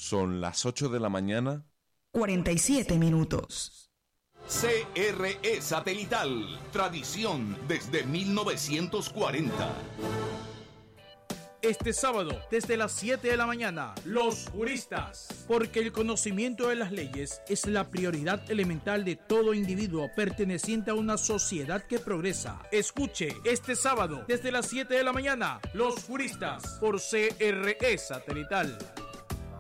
Son las 8 de la mañana. 47 minutos. CRE Satelital, tradición desde 1940. Este sábado, desde las 7 de la mañana, Los Juristas. Porque el conocimiento de las leyes es la prioridad elemental de todo individuo perteneciente a una sociedad que progresa. Escuche este sábado, desde las 7 de la mañana, Los Juristas, por CRE Satelital.